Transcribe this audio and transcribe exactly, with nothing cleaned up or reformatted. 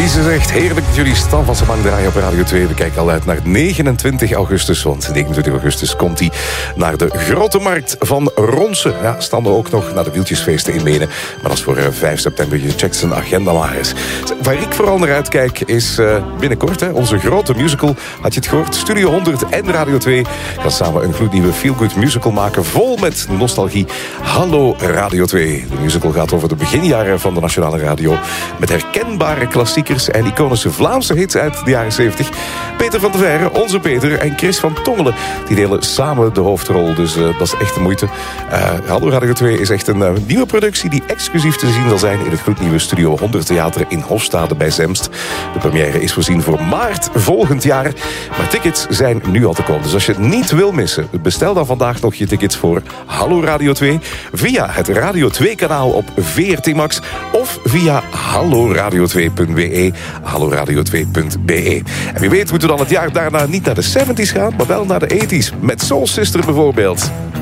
Lize zegt, heerlijk dat jullie Stan van Samang draaien op Radio twee. We kijken al uit naar negenentwintig augustus, want negenentwintig augustus komt hij naar de Grote Markt van Ronse. Ja, Stan ook nog naar de wieltjesfeesten in Menen. Maar dat is voor uh, vijf september. Je checkt zijn agenda maar eens. Waar ik vooral naar uitkijk is uh, binnenkort hè, onze grote musical. Had je het gehoord? Studio honderd en Radio twee gaan samen een gloednieuwe feel-good musical maken, vol met nostalgie. Hallo Radio twee. De musical gaat over de beginjaren van de Nationale Radio, met herkenbare klassiekers en iconische Vlaamse hits uit de jaren zeventig. Peter van der Veire, onze Peter, en Chris van Tongelen, die delen samen de hoofdrol. Dus uh, dat is echt de moeite. Uh, Hallo Radio twee is echt een uh, nieuwe productie die exclusief te zien zal zijn in het gloednieuwe Studio honderd Theater in Hofstade bij Zemst. De première is voorzien voor maart volgend jaar. Maar tickets zijn nu al te koop. Dus als je het niet wil missen, bestel dan vandaag nog je tickets voor Hallo Radio twee via het Radio twee kanaal op V R T Max of via hallo radio twee punt b e, hallo radio twee punt b e. En wie weet moeten we dan het jaar daarna niet naar de zeventig's gaan, maar wel naar de tachtig's. Met Soul Sister bijvoorbeeld.